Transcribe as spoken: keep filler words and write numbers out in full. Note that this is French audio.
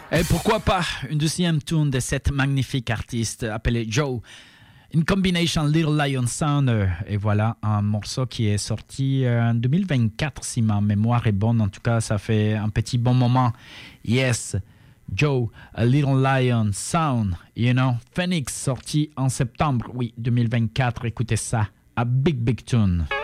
Et pourquoi pas une deuxième tune de cette magnifique artiste appelée Joe. Une combination Little Lion Sound. Et voilà un morceau qui est sorti en deux mille vingt-quatre, si ma mémoire est bonne. En tout cas, ça fait un petit bon moment. Yes, Joe, A Little Lion Sound. You know, Phoenix, sorti en septembre, oui, deux mille vingt-quatre. Écoutez ça, a big, big tune.